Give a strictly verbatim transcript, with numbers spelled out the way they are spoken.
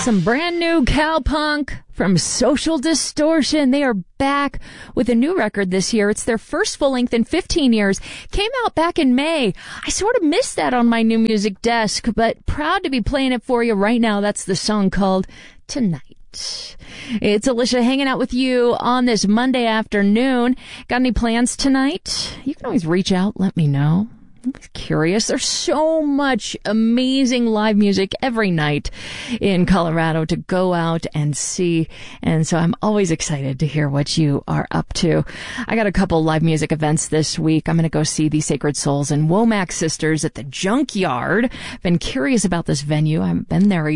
Some brand new cowpunk from Social Distortion. They are back with a new record this year. It's their first full length in fifteen years. Came out back in May. I sort of missed that on my new music desk, but proud to be playing it for you right now. That's the song called Tonight. It's Alicia hanging out with you on this Monday afternoon. Got any plans tonight? You can always reach out, let me know. I'm curious. There's so much amazing live music every night in Colorado to go out and see. And so I'm always excited to hear what you are up to. I got a couple live music events this week. I'm going to go see the Sacred Souls and Womack Sisters at the Junkyard. Been curious about this venue. I haven't been there